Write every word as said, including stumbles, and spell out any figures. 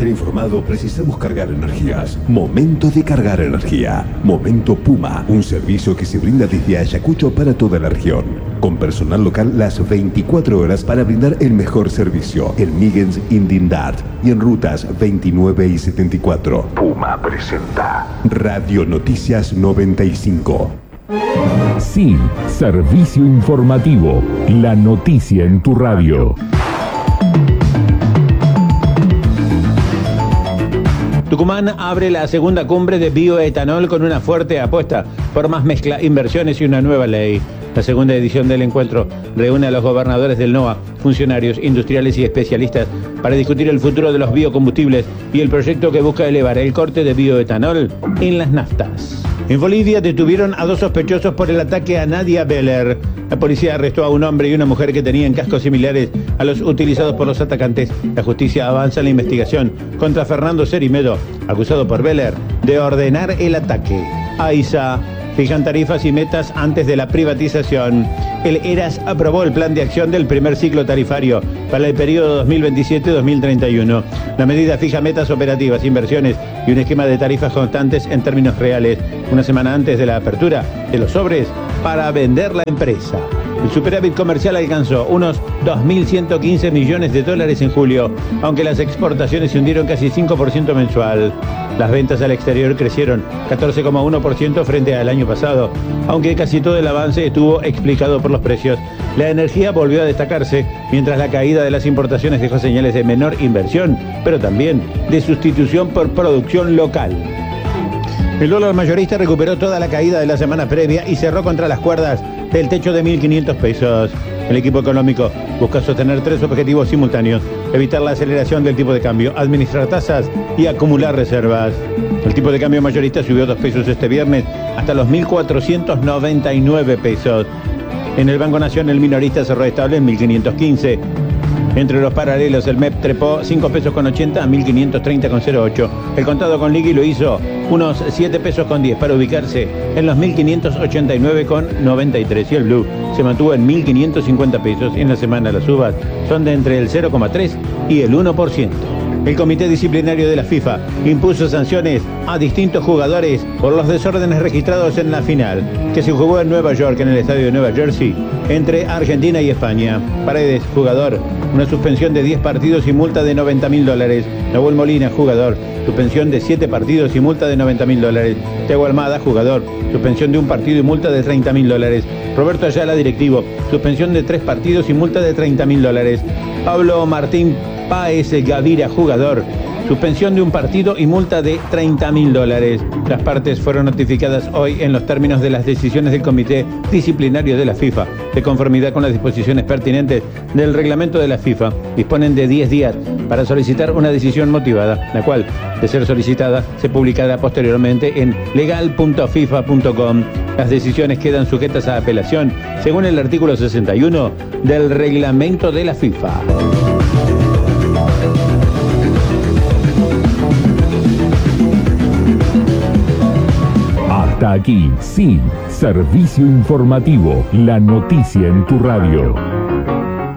informado, precisamos cargar energías. Momento de cargar energía. Momento Puma, un servicio que se brinda desde Ayacucho para toda la región. Con personal local las veinticuatro horas para brindar el mejor servicio. En Migens, Indindart y en rutas veintinueve y setenta y cuatro. Puma presenta Radio Noticias noventa y cinco. Sí, servicio informativo. La noticia en tu radio. Tucumán abre la segunda cumbre de bioetanol con una fuerte apuesta por más mezcla, inversiones y una nueva ley. La segunda edición del encuentro reúne a los gobernadores del NOA, funcionarios, industriales y especialistas para discutir el futuro de los biocombustibles y el proyecto que busca elevar el corte de bioetanol en las naftas. En Bolivia detuvieron a dos sospechosos por el ataque a Nadia Beller. La policía arrestó a un hombre y una mujer que tenían cascos similares a los utilizados por los atacantes. La justicia avanza en la investigación contra Fernando Cerimedo, acusado por Beller de ordenar el ataque. AISA fijan tarifas y metas antes de la privatización. El ERAS aprobó el plan de acción del primer ciclo tarifario para el periodo dos mil veintisiete a dos mil treinta y uno. La medida fija metas operativas, inversiones y un esquema de tarifas constantes en términos reales, una semana antes de la apertura de los sobres para vender la empresa. El superávit comercial alcanzó unos dos mil ciento quince millones de dólares en julio, aunque las exportaciones se hundieron casi cinco por ciento mensual. Las ventas al exterior crecieron catorce coma uno por ciento frente al año pasado, aunque casi todo el avance estuvo explicado por los precios. La energía volvió a destacarse, mientras la caída de las importaciones dejó señales de menor inversión, pero también de sustitución por producción local. El dólar mayorista recuperó toda la caída de la semana previa y cerró contra las cuerdas del techo de mil quinientos pesos. El equipo económico busca sostener tres objetivos simultáneos: evitar la aceleración del tipo de cambio, administrar tasas y acumular reservas. El tipo de cambio mayorista subió dos pesos este viernes hasta los mil cuatrocientos noventa y nueve pesos. En el Banco Nación el minorista cerró estable en mil quinientos quince. Entre los paralelos el M E P trepó cinco pesos con ochenta a mil quinientos treinta con cero ocho. El contado con liqui lo hizo unos siete pesos con diez para ubicarse en los mil quinientos ochenta y nueve con noventa y tres. Y el blue se mantuvo en mil quinientos cincuenta pesos. En la semana las subas son de entre el cero coma tres y el uno por ciento. El Comité Disciplinario de la FIFA impuso sanciones a distintos jugadores por los desórdenes registrados en la final, que se jugó en Nueva York, en el estadio de Nueva Jersey, entre Argentina y España. Paredes, jugador, una suspensión de diez partidos y multa de noventa mil dólares. Nahuel Molina, jugador, suspensión de siete partidos y multa de noventa mil dólares. Thiago Almada, jugador, suspensión de un partido y multa de treinta mil dólares. Roberto Ayala, directivo, suspensión de tres partidos y multa de treinta mil dólares. Pablo Martín Páez Gavira, jugador, suspensión de un partido y multa de treinta mil dólares. Las partes fueron notificadas hoy en los términos de las decisiones del Comité Disciplinario de la FIFA, de conformidad con las disposiciones pertinentes del reglamento de la FIFA. Disponen de diez días para solicitar una decisión motivada, la cual, de ser solicitada, se publicará posteriormente en legal punto fifa punto com. Las decisiones quedan sujetas a apelación, según el artículo sesenta y uno del reglamento de la FIFA. Hasta aquí, sí, servicio informativo, la noticia en tu radio.